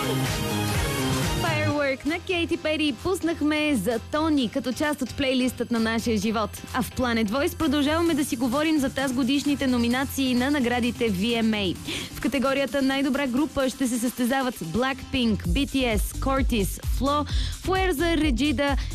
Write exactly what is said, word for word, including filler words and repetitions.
Firework на Кейти Пери пуснахме за Тони като част от плейлистът на нашия живот. А в Planet Voice продължаваме да си говорим за тази годишните номинации на наградите Ви Ем Ей. В категорията най-добра група ще се състезават Blackpink, Би Ти Ес, Cortis, Flo, Fuerza Regida,